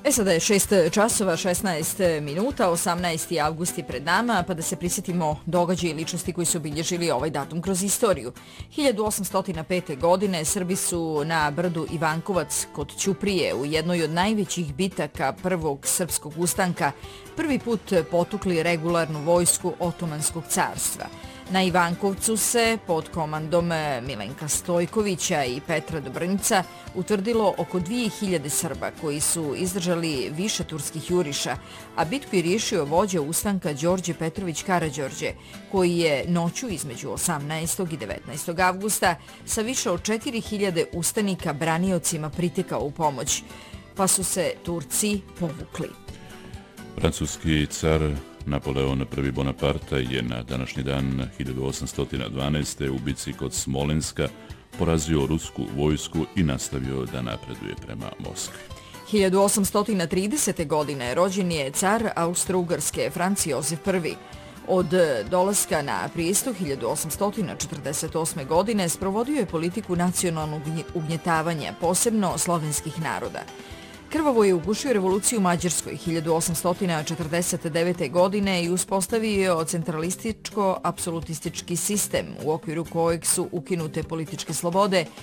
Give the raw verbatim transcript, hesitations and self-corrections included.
E sada je šest časova, šesnaest minuta, osamnaesti avgust je pred nama, pa da se prisjetimo događaja i ličnosti koji su obilježili ovaj datum kroz istoriju. hiljadu osamsto pete. godine Srbi su na brdu Ivankovac kod Ćuprije u jednoj od najvećih bitaka prvog srpskog ustanka prvi put potukli regularnu vojsku Otomanskog carstva. Na Ivankovcu se pod komandom Milenka Stojkovića i Petra Dobrnjica utvrdilo oko dvije hiljade Srba koji su izdržali više turskih juriša, a bitku je riješio vođa ustanka Đorđe Petrović Karađorđe, koji je noću između osamnaestog i devetnaestog avgusta sa više od četiri hiljade ustanika braniocima pritekao u pomoć, pa su se Turci povukli. Francuski car Napoleon I. Bonaparte je na današnji dan hiljadu osamsto dvanaeste. u bici kod Smolenska porazio rusku vojsku i nastavio da napreduje prema Moskvi. hiljadu osamsto tridesete. godine rođen je car Austro-Ugarske Franc Josif I. Od dolaska na prijesto hiljadu osamsto četrdeset osme. godine sprovodio je politiku nacionalnog ugnjetavanja, posebno slovenskih naroda. Krvavo je ugušio revoluciju u Mađarskoj hiljadu osamsto četrdeset devete. godine i uspostavio centralističko-apsolutistički sistem u okviru kojeg su ukinute političke slobode